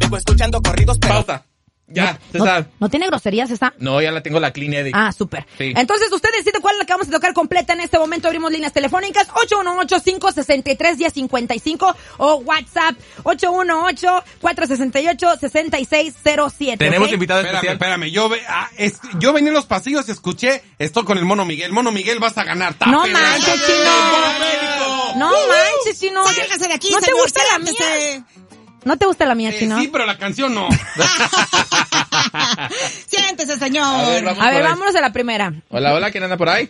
sigo escuchando corridos, pero... Pausa. Ya, César. ¿No tiene groserías esta? No, ya la tengo la Clean Edit. Ah, súper. Sí. Entonces, usted decide cuál es la que vamos a tocar completa en este momento. Abrimos líneas telefónicas 818-563-1055 o WhatsApp 818-468-6607. Tenemos ¿ok? invitado especial. Espérame. Yo venía en los pasillos y escuché, estoy con el Mono Miguel. Mono Miguel, vas a ganar. No ¡Tape, manches, ¡Tape! Chino. ¡Médico! No manches, Chino. Sálgase de aquí, ¿No te señor, gusta la siéntese. mía? ¿No te gusta la mía, Chino? Sí, pero la canción no. Siéntese, señor. A ver, vámonos a la primera. Hola, ¿quién anda por ahí?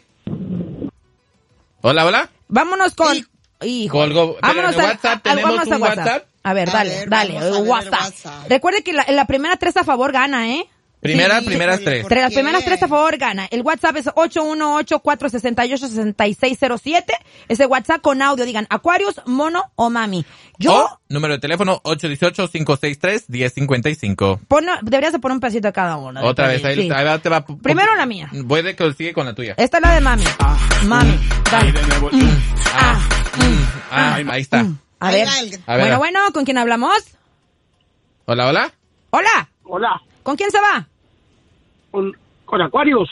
Hola. Vámonos con... Hijo. Colgo. Vámonos Pero en WhatsApp, ¿tenemos vámonos a un WhatsApp? A ver, dale, vamos a ver WhatsApp. WhatsApp. Recuerde que la primera 3 a favor gana, ¿eh? Primeras ¿por tres. Entre las qué? primeras 3 a favor gana. El WhatsApp es 818-468-6607. Ese WhatsApp con audio. Digan Aquarius, Mono o Mami. O número de teléfono 818-563-1055. Deberías de poner un pedacito de cada uno. Otra vez, ahí Sí. te va. Primero la mía. Voy de que sigue con la tuya. Esta es la de Mami. Mami. Dale. Ahí está. A Ahí ver. va el- A ver. Bueno, ¿con quién hablamos? Hola. Hola. Hola, ¿Con quién se va? con Aquarius.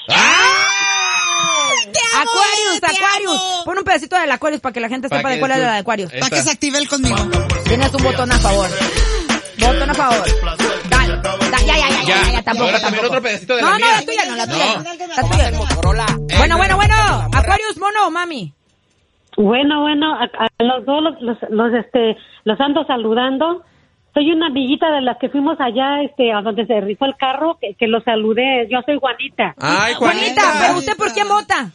Aquarius. Pon un pedacito del Aquarius para que la gente sepa de cuál es la de Aquarius. Para que se active él conmigo. Tienes un botón a favor. Botón a favor. Dale. Ya, tampoco. Ahora también otro pedacito de No, la mía. la tuya no, la tuya. No. La tuya. Bueno. Aquarius, Mono o Mami. Bueno, a los dos los ando saludando. Soy una amiguita de las que fuimos allá, a donde se rifó el carro, que los saludé. Yo soy Juanita. Ay, Juanita, ¿pero usted por quién vota?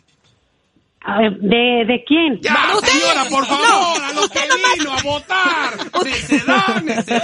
¿De quién? Ya, ¿Usted? señora, por favor, No, a lo usted que nomás- vino a votar. Necedad.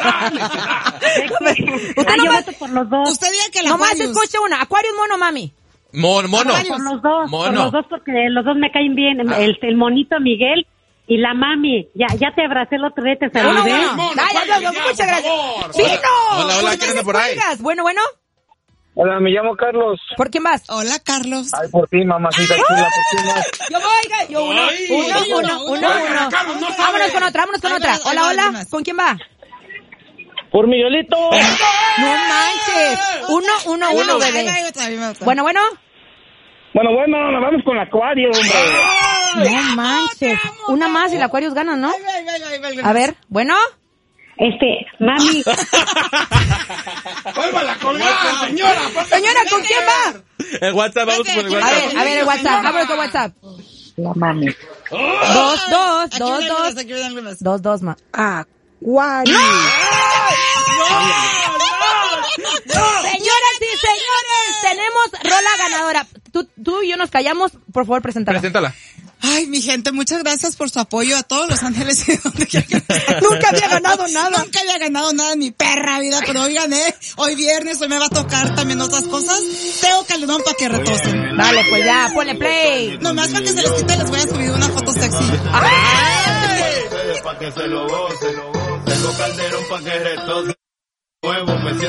Usted Yo nomás, voto por los dos. Usted diga que la nomás Aquarius. escuche una. Aquarius, Mono o Mami. Mono. Por los dos. Por los dos, porque los dos me caen bien. El monito Miguel y la Mami. Ya te abracé el otro día, te saludé. Mono, Dale, Aquarius, ya, muchas por gracias. favor. ¡Vino! Hola, ¿quién anda por ahí? Bueno. Hola, me llamo Carlos. ¿Por quién vas? Hola, Carlos. Ay, por ti, mamacita chula, por ti más. Yo voy, yo uno. Carlos, no sabe. Vámonos con otra. Ahí va, Hola. alguien más. ¿Con quién va? Por Miguelito. No manches. Uno, bebé. Ahí va otra. Bueno. Bueno, nos vamos con Acuario, hombre. No manches. Una más y el Aquarius gana, ¿no? Ahí va. A ver, bueno. Mami, Vuélvala a colgar, señora. Señora, ¿con quién va? El WhatsApp, vamos por el A WhatsApp. ver, el WhatsApp. Vámonos con WhatsApp. la Mami. Dos más. Acuario. Señoras y señores, tenemos rola ganadora. Tú y yo nos callamos, por favor, preséntala. Preséntala. Ay, mi gente, muchas gracias por su apoyo a todos los ángeles y donde quiera que estén. Nunca había ganado nada. Nunca había ganado nada en mi perra vida, pero hoy gané. Hoy viernes, hoy me va a tocar también otras cosas. Tengo calidón para que retosen. Dale, pues ya, ponle play. Nomás para que se les quite les voy a subir una foto sexy. Pa' que se lo goce, tengo calderón pa' que retose. Huevo, me siento